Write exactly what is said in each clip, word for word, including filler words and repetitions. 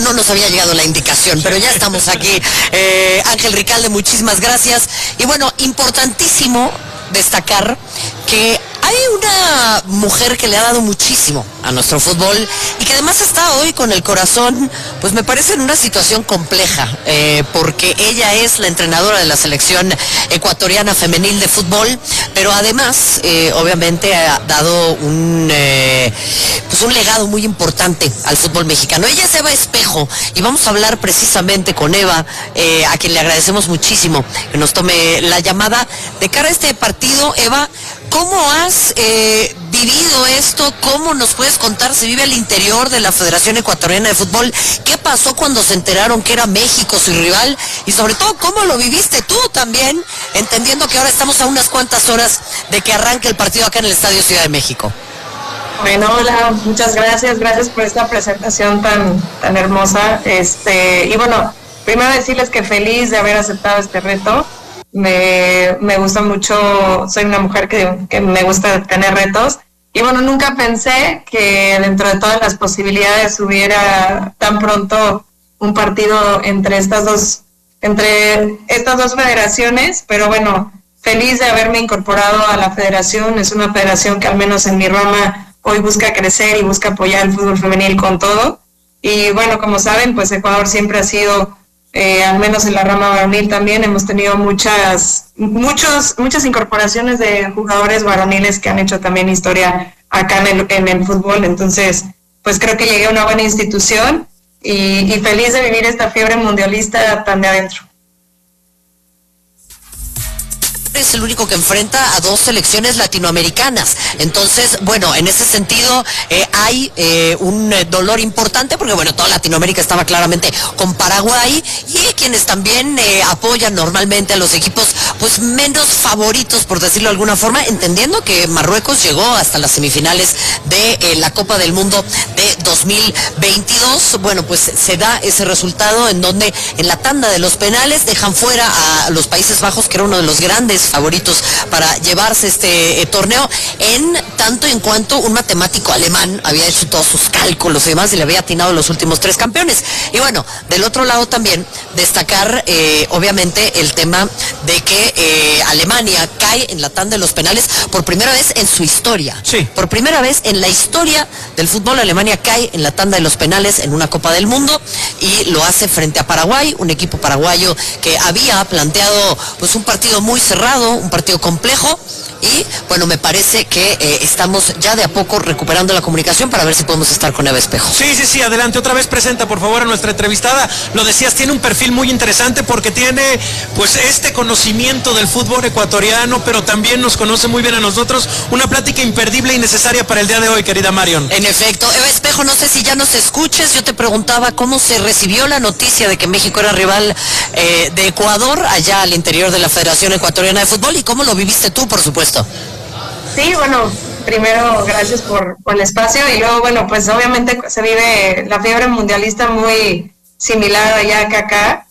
no nos había llegado la indicación, pero ya estamos aquí. Eh, Ángel Ricalde, muchísimas gracias. Y bueno, importantísimo destacar que hay una mujer que le ha dado muchísimo a nuestro fútbol y que además está hoy con el corazón, pues me parece en una situación compleja, eh, porque ella es la entrenadora de la selección ecuatoriana femenil de fútbol, pero además, eh, obviamente ha dado un, eh, pues un legado muy importante al fútbol mexicano. Ella es Eva Espejo y vamos a hablar precisamente con Eva, eh, a quien le agradecemos muchísimo que nos tome la llamada de cara a este partido. Eva, ¿cómo has eh, vivido esto? ¿Cómo nos puedes contar? Se vive al interior de la Federación Ecuatoriana de Fútbol. ¿Qué pasó cuando se enteraron que era México su rival? Y sobre todo, ¿cómo lo viviste tú también? Entendiendo que ahora estamos a unas cuantas horas de que arranque el partido acá en el Estadio Ciudad de México. Bueno, hola, muchas gracias, gracias por esta presentación tan, tan hermosa. Este, y bueno, primero decirles que feliz de haber aceptado este reto. Me, me gusta mucho, soy una mujer que, que me gusta tener retos. Y bueno, nunca pensé que dentro de todas las posibilidades hubiera tan pronto un partido entre estas dos, entre estas dos federaciones, pero bueno, feliz de haberme incorporado a la federación. Es una federación que al menos en mi rama hoy busca crecer y busca apoyar el fútbol femenil con todo. Y bueno, como saben, pues Ecuador siempre ha sido, eh, al menos en la rama varonil también, hemos tenido muchas, muchos, muchas incorporaciones de jugadores varoniles que han hecho también historia acá en el, en el fútbol. Entonces, pues creo que llegué a una buena institución y, y feliz de vivir esta fiebre mundialista tan de adentro. Es el único que enfrenta a dos selecciones latinoamericanas. Entonces, bueno, en ese sentido eh, hay eh, un eh, dolor importante porque, bueno, toda Latinoamérica estaba claramente con Paraguay y quienes también eh, apoyan normalmente a los equipos pues menos favoritos, por decirlo de alguna forma, entendiendo que Marruecos llegó hasta las semifinales de eh, la Copa del Mundo de dos mil veintidós. Bueno, pues se da ese resultado en donde en la tanda de los penales dejan fuera a los Países Bajos, que era uno de los grandes favoritos para llevarse este eh, torneo, en tanto en cuanto un matemático alemán había hecho todos sus cálculos y demás y le había atinado los últimos tres campeones. Y bueno, del otro lado también destacar eh, obviamente el tema de que eh, Alemania cae en la tanda de los penales por primera vez en su historia. Sí. Por primera vez en la historia del fútbol, Alemania cae en la tanda de los penales en una Copa del Mundo y lo hace frente a Paraguay, un equipo paraguayo que había planteado pues un partido muy cerrado, un partido complejo. Y bueno, me parece que eh, estamos ya de a poco recuperando la comunicación para ver si podemos estar con Eva Espejo. Sí, sí, sí, adelante, otra vez presenta por favor a nuestra entrevistada. Lo decías, tiene un perfil muy interesante porque tiene pues este conocimiento del fútbol ecuatoriano, pero también nos conoce muy bien a nosotros. Una plática imperdible y necesaria para el día de hoy, querida Marion. En efecto, Eva Espejo, no sé si ya nos escuches. Yo te preguntaba cómo se recibió la noticia de que México era rival eh, de Ecuador allá al interior de la Federación Ecuatoriana de Fútbol y cómo lo viviste tú, por supuesto. Sí, bueno, primero gracias por, por el espacio y luego, bueno, pues obviamente se vive la fiebre mundialista muy similar allá que acá,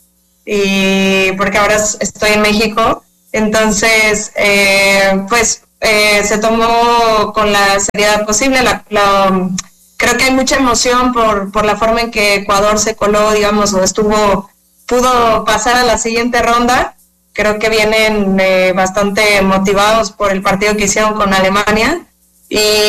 y porque ahora estoy en México, entonces, eh, pues eh, se tomó con la seriedad posible. La, la, creo que hay mucha emoción por, por la forma en que Ecuador se coló, digamos, o estuvo, pudo pasar a la siguiente ronda. Creo que vienen eh, bastante motivados por el partido que hicieron con Alemania y